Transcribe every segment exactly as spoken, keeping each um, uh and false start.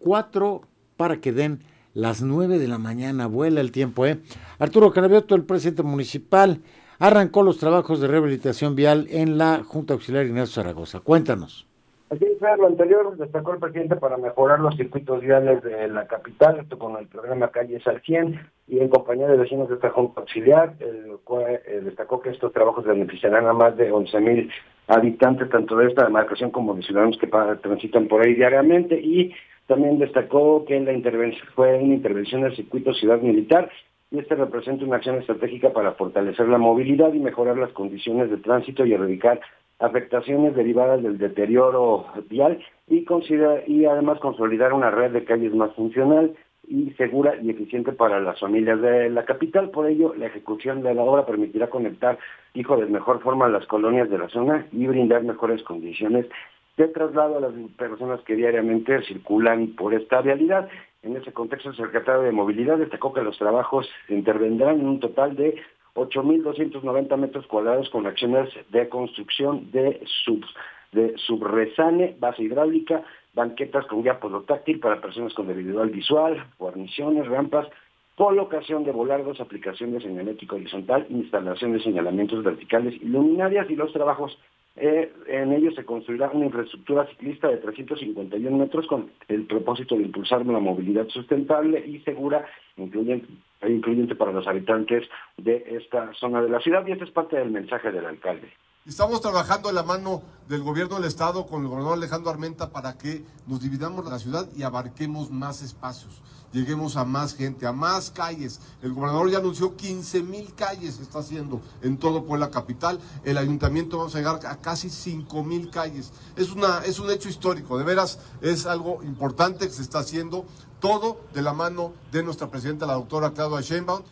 cuatro para que den las nueve de la mañana. Vuela el tiempo, ¿eh? Arturo Carabiotto, el presidente municipal, arrancó los trabajos de rehabilitación vial en la Junta Auxiliar Ignacio Zaragoza. Cuéntanos. Así es, lo anterior destacó el presidente para mejorar los circuitos viales de la capital, esto con el programa Calles al cien, y en compañía de vecinos de esta Junta Auxiliar, el cual eh, destacó que estos trabajos beneficiarán a más de once mil habitantes, tanto de esta demarcación como de ciudadanos que para, transitan por ahí diariamente, y también destacó que la intervención fue una intervención del circuito Ciudad Militar, y este representa una acción estratégica para fortalecer la movilidad y mejorar las condiciones de tránsito y erradicar afectaciones derivadas del deterioro vial y, considera, y además consolidar una red de calles más funcional y segura y eficiente para las familias de la capital. Por ello, la ejecución de la obra permitirá conectar, dijo, de mejor forma las colonias de la zona y brindar mejores condiciones de traslado a las personas que diariamente circulan por esta vialidad. En ese contexto, el secretario de Movilidad destacó que los trabajos intervendrán en un total de ocho mil doscientos noventa metros cuadrados con acciones de construcción de sub de subresane, base hidráulica, banquetas con guía polotáctil para personas con debilidad visual, guarniciones, rampas, colocación de volardos, aplicación de señalética horizontal, instalación de señalamientos verticales y luminarias, y los trabajos eh, en ellos se construirá una infraestructura ciclista de trescientos cincuenta y uno metros con el propósito de impulsar una movilidad sustentable y segura, incluyente, incluyente para los habitantes de esta zona de la ciudad, y este es parte del mensaje del alcalde. Estamos trabajando de la mano del gobierno del estado con el gobernador Alejandro Armenta para que nos dividamos la ciudad y abarquemos más espacios, lleguemos a más gente, a más calles. El gobernador ya anunció quince mil calles está haciendo en todo Puebla capital. El ayuntamiento vamos a llegar a casi cinco mil calles. Es una es un hecho histórico, de veras es algo importante que se está haciendo, todo de la mano de nuestra presidenta, la doctora Claudia Sheinbaum.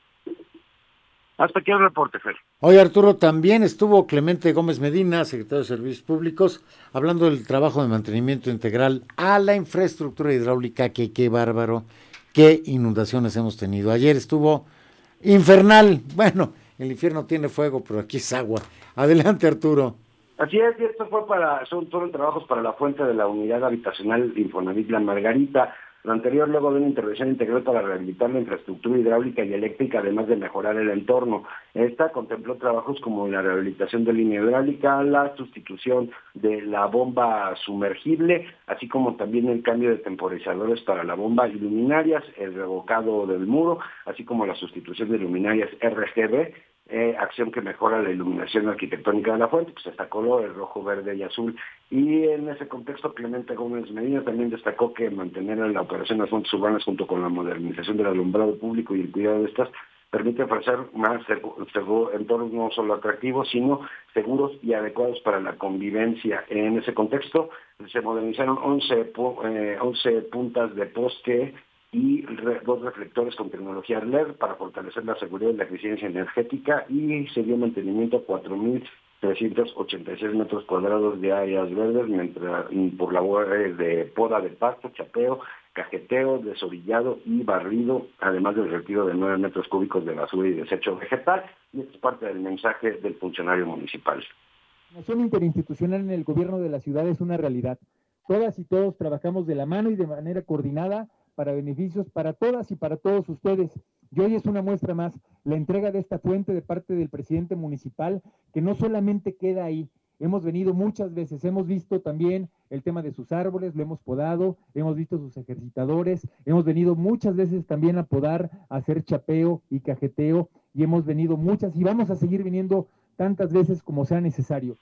Hasta aquí el reporte, Fer. Oye, Arturo, también estuvo Clemente Gómez Medina, secretario de Servicios Públicos, hablando del trabajo de mantenimiento integral a la infraestructura hidráulica, que qué bárbaro, qué inundaciones hemos tenido. Ayer estuvo infernal. Bueno, el infierno tiene fuego, pero aquí es agua. Adelante, Arturo. Así es, y esto fue para, son todos trabajos para la fuente de la unidad habitacional Infonavit La Margarita. Lo anterior luego de una intervención integral para rehabilitar la infraestructura hidráulica y eléctrica, además de mejorar el entorno. Esta contempló trabajos como la rehabilitación de línea hidráulica, la sustitución de la bomba sumergible, así como también el cambio de temporizadores para la bomba y luminarias, el revocado del muro, así como la sustitución de luminarias R G B, Eh, acción que mejora la iluminación arquitectónica de la fuente, pues está color, el rojo, verde y azul. Y en ese contexto, Clemente Gómez Medina también destacó que mantener la operación de las fuentes urbanas junto con la modernización del alumbrado público y el cuidado de estas permite ofrecer más seguro, entornos no solo atractivos, sino seguros y adecuados para la convivencia. En ese contexto se modernizaron once, eh, once puntas de poste y re, dos reflectores con tecnología L E D para fortalecer la seguridad y la eficiencia energética, y se dio mantenimiento a cuatro mil trescientos ochenta y seis metros cuadrados de áreas verdes mientras por labores de poda de pasto, chapeo, cajeteo, desorillado y barrido, además del retiro de nueve metros cúbicos de basura y desecho vegetal, y esto es parte del mensaje del funcionario municipal. La acción interinstitucional en el gobierno de la ciudad es una realidad. Todas y todos trabajamos de la mano y de manera coordinada para beneficios para todas y para todos ustedes. Y hoy es una muestra más, la entrega de esta fuente de parte del presidente municipal, que no solamente queda ahí. Hemos venido muchas veces, hemos visto también el tema de sus árboles, lo hemos podado, hemos visto sus ejercitadores, hemos venido muchas veces también a podar, a hacer chapeo y cajeteo, y hemos venido muchas, y vamos a seguir viniendo tantas veces como sea necesario.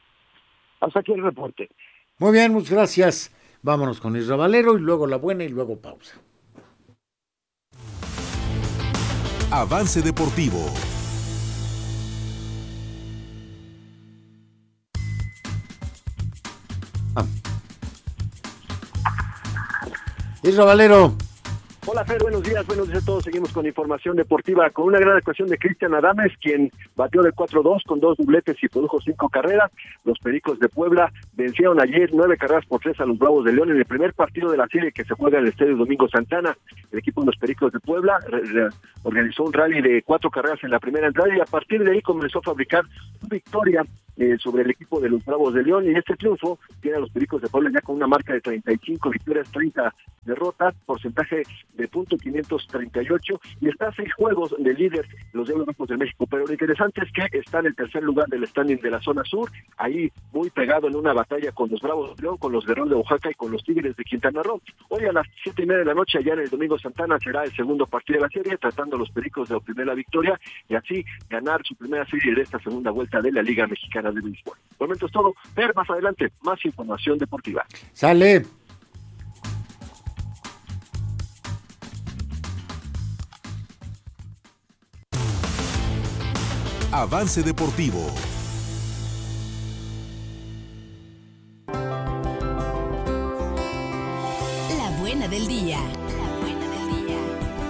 Hasta aquí el reporte. Muy bien, muchas gracias. Vámonos con Isra Valero y luego la buena y luego pausa. Avance Deportivo. Ah. Isra Valero. Hola Fer, buenos días, buenos días a todos. Seguimos con información deportiva con una gran actuación de Cristian Adames, quien batió de cuatro dos con dos dobletes y produjo cinco carreras. Los Pericos de Puebla vencieron ayer nueve carreras por tres a los Bravos de León en el primer partido de la serie que se juega en el Estadio Domingo Santana. El equipo de los Pericos de Puebla re- re- organizó un rally de cuatro carreras en la primera entrada y a partir de ahí comenzó a fabricar su victoria eh, sobre el equipo de los Bravos de León, y este triunfo tiene a los Pericos de Puebla ya con una marca de treinta y cinco victorias, treinta derrotas, porcentaje de punto quinientos treinta y ocho, y está a seis juegos de líder los Diablos Rojos de México. Pero lo interesante es que está en el tercer lugar del standing de la zona sur, ahí muy pegado en una batalla con los Bravos de León, con los Guerreros de Oaxaca y con los Tigres de Quintana Roo. Hoy a las siete y media de la noche allá en el Domingo Santana será el segundo partido de la serie, tratando a los Pericos de obtener la victoria y así ganar su primera serie de esta segunda vuelta de la Liga Mexicana de Béisbol. Por el momento es todo. Ver más adelante más información deportiva. Sale. Avance Deportivo. La buena del día. La buena del día.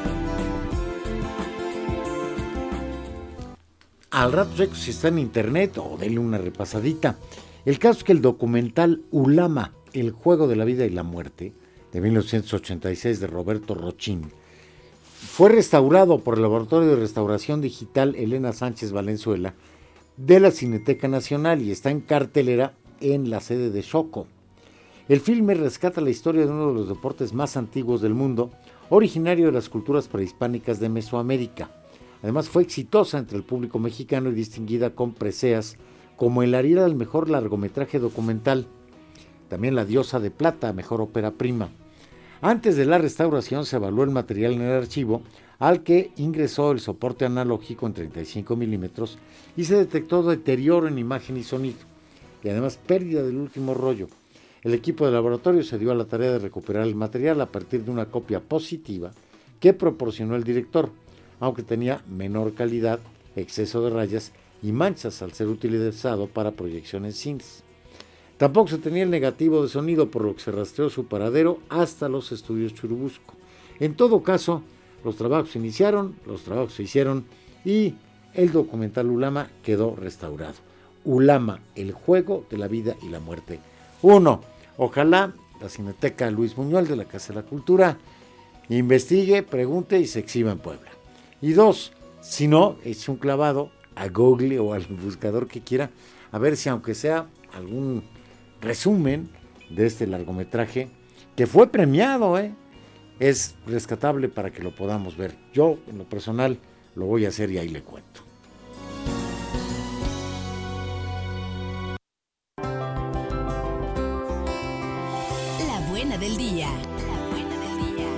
Al rato checo si está en internet o denle una repasadita. El caso es que el documental Ulama, el juego de la vida y la muerte, de mil novecientos ochenta y seis, de Roberto Rochín, fue restaurado por el Laboratorio de Restauración Digital Elena Sánchez Valenzuela de la Cineteca Nacional y está en cartelera en la sede de Xoco. El filme rescata la historia de uno de los deportes más antiguos del mundo, originario de las culturas prehispánicas de Mesoamérica. Además fue exitosa entre el público mexicano y distinguida con preseas como el Ariel al mejor largometraje documental, también la Diosa de Plata a mejor ópera prima. Antes de la restauración se evaluó el material en el archivo, al que ingresó el soporte analógico en treinta y cinco milímetros y se detectó deterioro en imagen y sonido, y además pérdida del último rollo. El equipo de laboratorio se dio a la tarea de recuperar el material a partir de una copia positiva que proporcionó el director, aunque tenía menor calidad, exceso de rayas y manchas al ser utilizado para proyección en cines. Tampoco se tenía el negativo de sonido, por lo que se rastreó su paradero hasta los estudios Churubusco. En todo caso, los trabajos se iniciaron, los trabajos se hicieron y el documental Ulama quedó restaurado. Ulama, el juego de la vida y la muerte. Uno, ojalá la Cineteca Luis Buñuel de la Casa de la Cultura investigue, pregunte y se exhiba en Puebla. Y dos, si no, eche un clavado a Google o al buscador que quiera, a ver si aunque sea algún resumen de este largometraje, que fue premiado, ¿eh? es rescatable para que lo podamos ver. Yo, en lo personal, lo voy a hacer y ahí le cuento. La buena del día. La buena del día.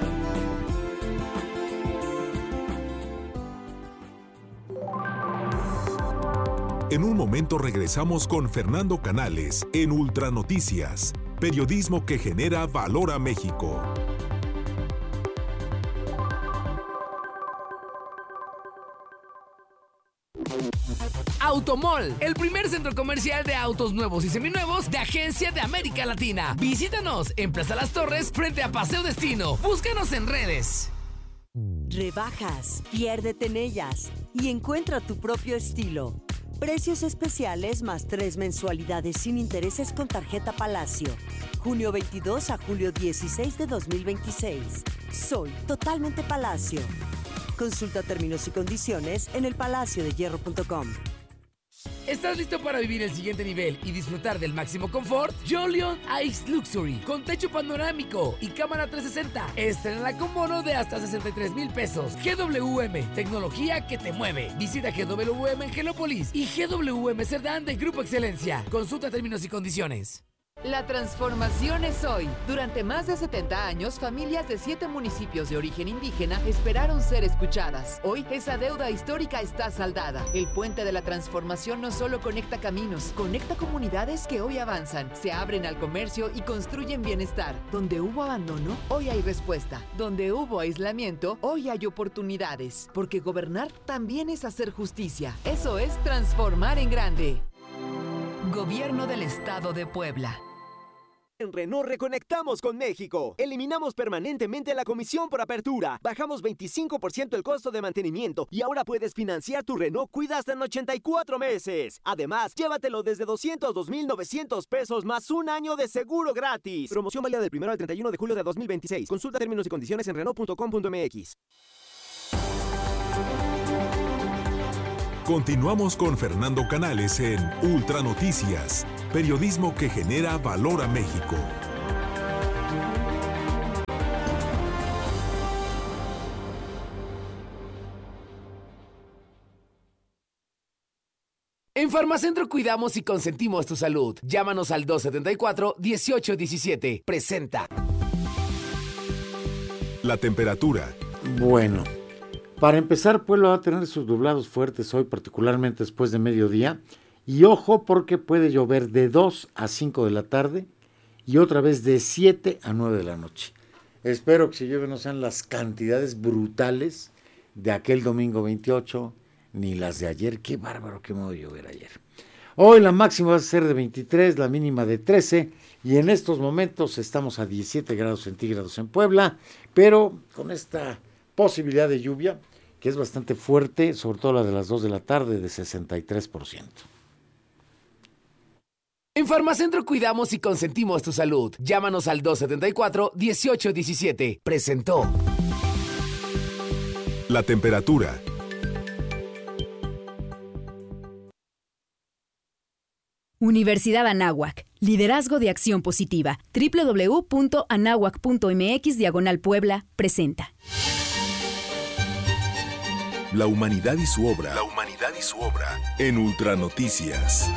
En un momento regresamos con Fernando Canales en Ultra Noticias, periodismo que genera valor a México. Automall, el primer centro comercial de autos nuevos y seminuevos de Agencia de América Latina. Visítanos en Plaza Las Torres frente a Paseo Destino. Búscanos en redes. Rebajas, piérdete en ellas y encuentra tu propio estilo. Precios especiales más tres mensualidades sin intereses con tarjeta Palacio. junio veintidós a julio dieciséis de dos mil veintiséis. Soy totalmente Palacio. Consulta términos y condiciones en el palacio de hierro punto com. ¿Estás listo para vivir el siguiente nivel y disfrutar del máximo confort? Jolion Ice Luxury, con techo panorámico y cámara trescientos sesenta. Estrena con bono de hasta sesenta y tres mil pesos. G W M, tecnología que te mueve. Visita G W M en Gelópolis y G W M Cerdán de Grupo Excelencia. Consulta términos y condiciones. La transformación es hoy. Durante más de setenta años, familias de siete municipios de origen indígena esperaron ser escuchadas. Hoy, esa deuda histórica está saldada. El puente de la transformación no solo conecta caminos, conecta comunidades que hoy avanzan, se abren al comercio y construyen bienestar. Donde hubo abandono, hoy hay respuesta. Donde hubo aislamiento, hoy hay oportunidades. Porque gobernar también es hacer justicia. Eso es transformar en grande. Gobierno del Estado de Puebla. En Renault reconectamos con México. Eliminamos permanentemente la comisión por apertura. Bajamos veinticinco por ciento el costo de mantenimiento y ahora puedes financiar tu Renault Cuida hasta en ochenta y cuatro meses. Además, llévatelo desde doscientos dos mil novecientos pesos más un año de seguro gratis. Promoción válida del primero al treinta y uno de julio de dos mil veintiséis. Consulta términos y condiciones en renault punto com punto m x. Continuamos con Fernando Canales en Ultra Noticias, periodismo que genera valor a México. En Farmacentro cuidamos y consentimos tu salud. Llámanos al dos setenta y cuatro, dieciocho diecisiete. Presenta. La temperatura. Bueno, para empezar, Puebla va a tener sus nublados fuertes hoy, particularmente después de mediodía. Y ojo, porque puede llover de dos a cinco de la tarde y otra vez de siete a nueve de la noche. Espero que si llueve no sean las cantidades brutales de aquel domingo veintiocho, ni las de ayer. Qué bárbaro, qué modo de llover ayer. Hoy la máxima va a ser de veintitrés, la mínima de trece, y en estos momentos estamos a diecisiete grados centígrados en Puebla, pero con esta posibilidad de lluvia, que es bastante fuerte, sobre todo la de las dos de la tarde, de sesenta y tres por ciento. En Farmacentro cuidamos y consentimos tu salud. Llámanos al dos setenta y cuatro, dieciocho diecisiete. Presentó. La temperatura. Universidad Anáhuac, liderazgo de acción positiva. doble u doble u doble u punto anáhuac punto m x diagonal Puebla presenta. La humanidad y su obra. La humanidad y su obra. En Ultra Noticias.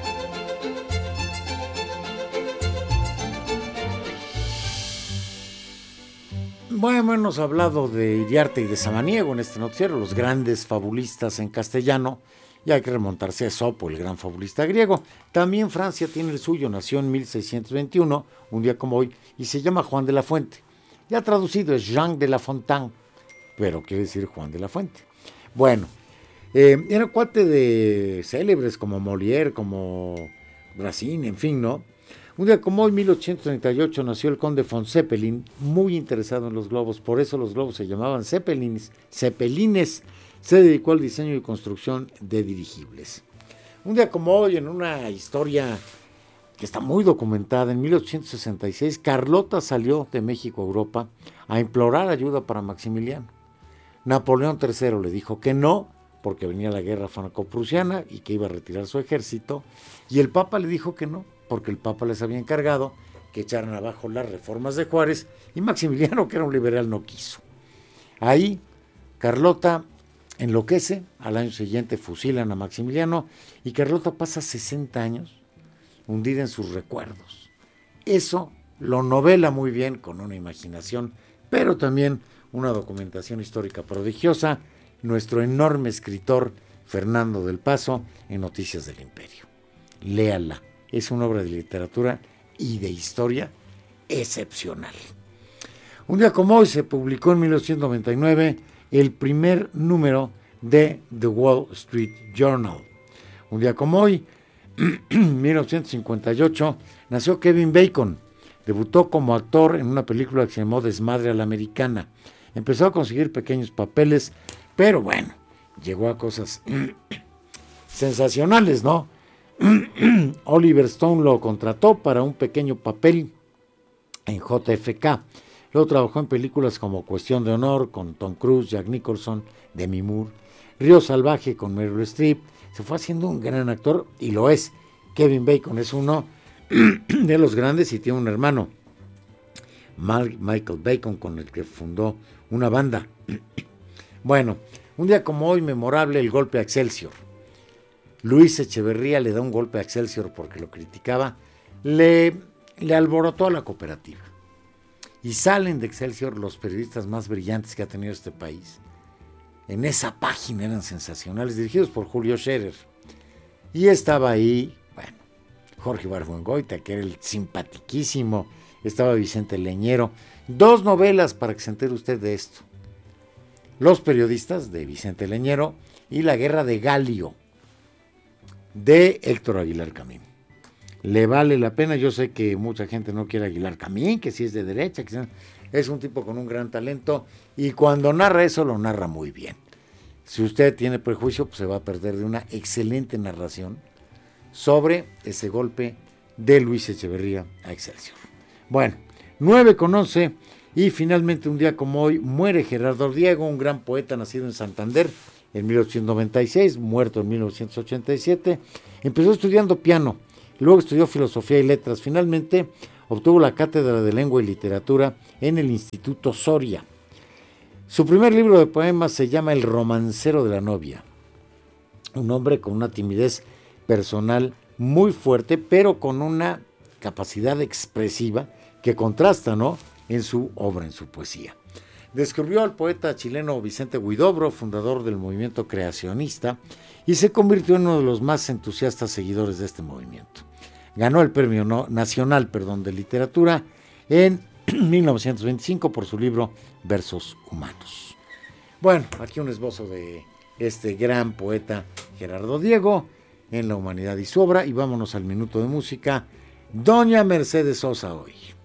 Bueno, hemos hablado de Iriarte y de Samaniego en este noticiero, los grandes fabulistas en castellano, y hay que remontarse a Esopo, el gran fabulista griego. También Francia tiene el suyo, nació en mil seiscientos veintiuno, un día como hoy, y se llama Juan de la Fuente. Ya traducido es Jean de la Fontaine, pero quiere decir Juan de la Fuente. Bueno, eh, era cuate de célebres como Molière, como Racine, en fin, ¿no? Un día como hoy, mil ochocientos treinta y ocho, nació el conde von Zeppelin, muy interesado en los globos, por eso los globos se llamaban Zeppelins, Zeppelines. Se dedicó al diseño y construcción de dirigibles. Un día como hoy, en una historia que está muy documentada, en mil ochocientos sesenta y seis, Carlota salió de México a Europa a implorar ayuda para Maximiliano. Napoleón tercero le dijo que no, porque venía la guerra franco-prusiana y que iba a retirar su ejército, y el Papa le dijo que no, porque el Papa les había encargado que echaran abajo las reformas de Juárez, y Maximiliano, que era un liberal, no quiso. Ahí, Carlota enloquece, al año siguiente fusilan a Maximiliano, y Carlota pasa sesenta años hundida en sus recuerdos. Eso lo novela muy bien, con una imaginación, pero también una documentación histórica prodigiosa, nuestro enorme escritor Fernando del Paso en Noticias del Imperio. Léala, es una obra de literatura y de historia excepcional. Un día como hoy se publicó en mil ochocientos noventa y nueve el primer número de The Wall Street Journal. Un día como hoy, en mil novecientos cincuenta y ocho, nació Kevin Bacon. Debutó como actor en una película que se llamó Desmadre a la Americana. Empezó a conseguir pequeños papeles, pero bueno, llegó a cosas sensacionales, ¿no? Oliver Stone lo contrató para un pequeño papel en J F K. Luego trabajó en películas como Cuestión de Honor con Tom Cruise, Jack Nicholson, Demi Moore, Río Salvaje con Meryl Streep. Se fue haciendo un gran actor y lo es. Kevin Bacon es uno de los grandes y tiene un hermano, Michael Bacon, con el que fundó una banda. Bueno, un día como hoy, memorable el golpe a Excelsior. Luis Echeverría le da un golpe a Excelsior porque lo criticaba, le, le alborotó a la cooperativa. Y salen de Excelsior los periodistas más brillantes que ha tenido este país. En esa página eran sensacionales, dirigidos por Julio Scherer. Y estaba ahí, bueno, Jorge Ibargüengoitia, que era el simpatiquísimo, estaba Vicente Leñero. Dos novelas para que se entere usted de esto. Los periodistas, de Vicente Leñero, y La guerra de Galio, de Héctor Aguilar Camín. le vale la pena. Yo sé que mucha gente no quiere a Aguilar Camín, que si es de derecha, que si no, es un tipo con un gran talento, y cuando narra eso, lo narra muy bien. Si usted tiene prejuicio, pues se va a perder de una excelente narración sobre ese golpe de Luis Echeverría a Excelsior. Bueno, nueve con once, y finalmente un día como hoy muere Gerardo Diego, un gran poeta nacido en Santander en mil ochocientos noventa y seis, muerto en mil novecientos ochenta y siete. Empezó estudiando piano, luego estudió filosofía y letras. Finalmente obtuvo la cátedra de lengua y literatura en el Instituto Soria. Su primer libro de poemas se llama El romancero de la novia. Un hombre con una timidez personal muy fuerte, pero con una capacidad expresiva que contrasta, ¿no?, en su obra, en su poesía. Descubrió al poeta chileno Vicente Huidobro, fundador del movimiento creacionista, y se convirtió en uno de los más entusiastas seguidores de este movimiento. Ganó el Premio no, Nacional perdón, de Literatura en mil novecientos veinticinco por su libro Versos Humanos. Bueno, aquí un esbozo de este gran poeta Gerardo Diego en La humanidad y su obra, y vámonos al minuto de música. Doña Mercedes Sosa hoy.